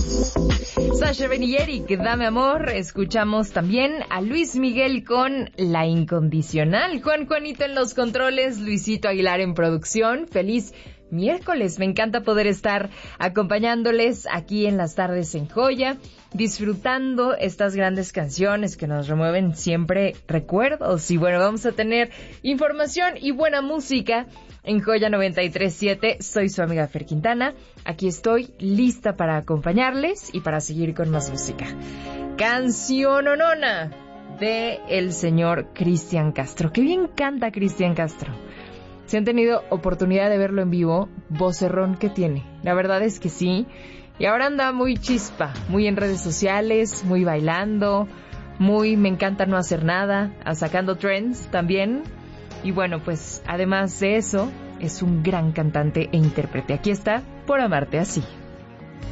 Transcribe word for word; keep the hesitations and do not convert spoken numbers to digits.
Sasha Ben y Eric, Dame Amor. Escuchamos también a Luis Miguel con La Incondicional. Juan Juanito en los controles, Luisito Aguilar en producción. Feliz miércoles, me encanta poder estar acompañándoles aquí en las tardes en Joya, disfrutando estas grandes canciones que nos remueven siempre recuerdos. Y bueno, vamos a tener información y buena música en Joya noventa y tres punto siete. Soy su amiga Fer Quintana. Aquí estoy lista para acompañarles y para seguir con más música. Canción onona de el señor Cristian Castro. Qué bien canta Cristian Castro. Si han tenido oportunidad de verlo en vivo, vocerrón que tiene. La verdad es que sí. Y ahora anda muy chispa, muy en redes sociales, muy bailando, muy me encanta no hacer nada, sacando trends también. Y bueno, pues además de eso, es un gran cantante e intérprete. Aquí está, Por Amarte Así.